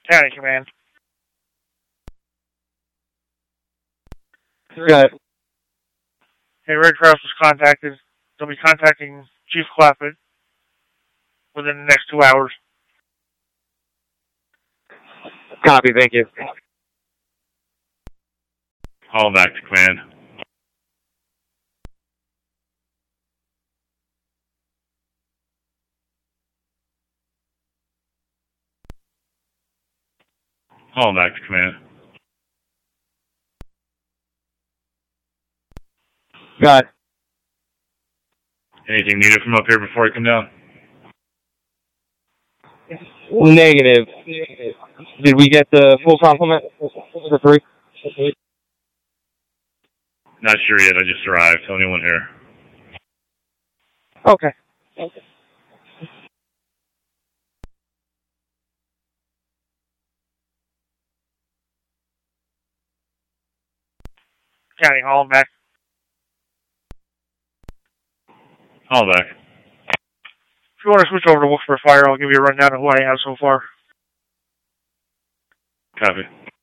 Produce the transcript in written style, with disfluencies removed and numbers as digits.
County Command. Got it. Hey, Red Cross was contacted. They'll be contacting Chief Clappett within the next 2 hours. Copy, thank you. Call back to command. Call back to command. Got it. Anything needed from up here before I come down? Negative. Did we get the full complement? The 3? Not sure yet. I just arrived. Anyone here? Okay. County, haul him back. Call back. If you want to switch over to Wilkesboro Fire, I'll give you a rundown of who I have so far. Copy.